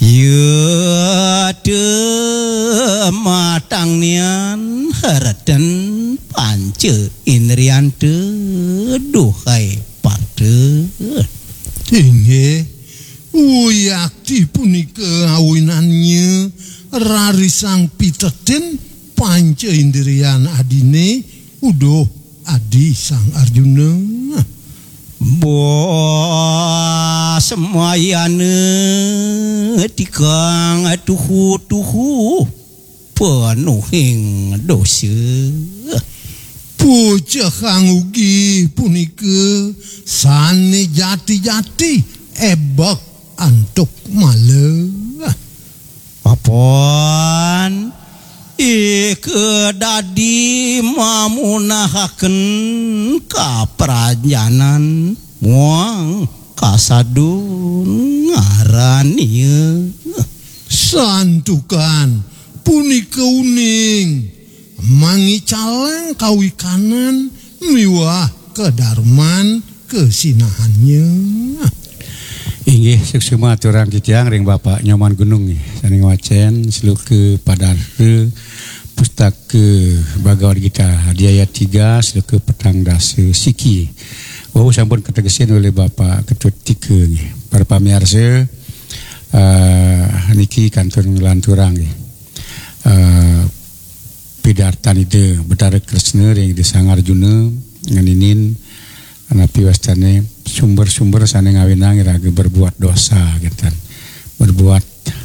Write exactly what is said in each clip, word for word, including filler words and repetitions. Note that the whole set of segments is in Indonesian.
Ya matang nian haradan panca indrian te duhai parte inggih uyakti punika awinannya rarisang piteten panca indrian adine udo adi sang Arjuna Boa semayane tikang tuhu-tuhu penuhing dosa. Puja kang ugi punika sane jati-jati ebak antuk male. Apaan Ike dadi mamunahaken kaprajanan muang kasadun ngaranieu santukan punika uning mangi caleng kawikanan miwah kedarman kesinahannya inggih suksema aturang titiang ring Bapak Nyoman Gunung saning wacen seluke padare pustaka Bhagavad Gita hadiah tiga seluke petang dasa siki wau sampun ketegesin oleh Bapak Ketut tiga para pamirsa uh, niki kantun lanturang uh, pidartan ide Betara Kresna ring disang Arjuna nganinin anapi wastane sumber-sumber sane ngawinang iraga berbuat dosa gitu berbuat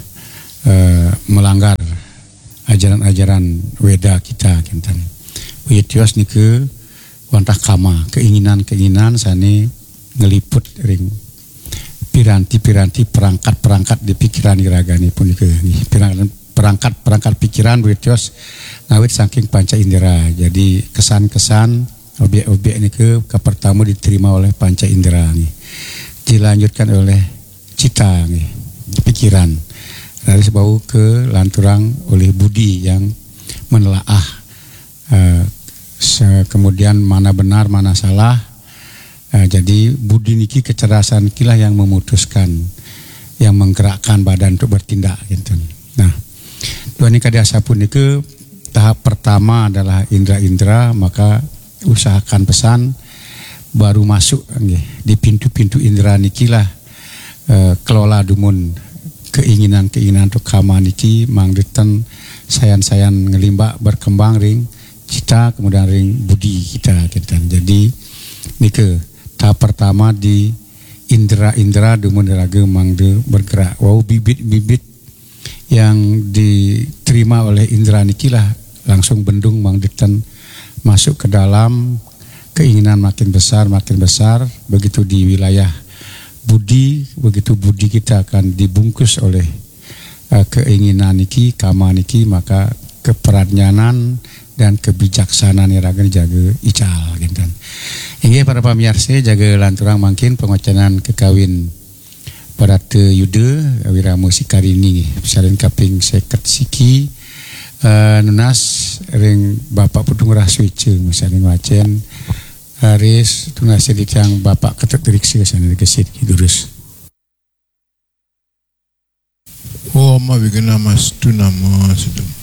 uh, melanggar ajaran-ajaran Weda kita gitu uyetios nike wantah kama keinginan-keinginan sane ngeliput ring piranti-piranti perangkat-perangkat di pikiran iragani pun nike perangkat-perangkat pikiran uyetios ngawit saking panca indera jadi kesan-kesan objek-objek ini ke, ke pertama diterima oleh panca indera nih, dilanjutkan oleh cita nih, pikiran dari sebau ke lanturang oleh budi yang menelaah uh, kemudian mana benar mana salah uh, jadi budi niki kecerdasan kilah yang memutuskan yang menggerakkan badan untuk bertindak gitu. Nah dua ini kadiasa pun niki tahap pertama adalah indera-indera maka usahakan pesan baru masuk di pintu-pintu indera nikilah e, kelola dumun keinginan-keinginan untuk kama niki mangdetan sayan-sayan ngelimbak berkembang ring cita kemudian ring budi kita kita jadi nike tahap pertama di indera-indera dumun raga mangde bergerak wow bibit-bibit yang diterima oleh indera nikilah langsung bendung mangdetan masuk ke dalam keinginan makin besar makin besar begitu di wilayah budi begitu budi kita akan dibungkus oleh uh, keinginan niki kama niki maka keperadnyanan dan kebijaksanaan iragan jaga ical gitu. Inggih para pamirsa jaga lanturang mangkin pengocenan kekawin pada te yuda wiramo sikarini salin kaping seket siki Uh, nunas ring Bapak Pudung Raswice misalnya wacen Haris tunas sedikang Bapak Ketut Diriksi sana gesit kidurus. Oh ma bigana mas tu nama sedang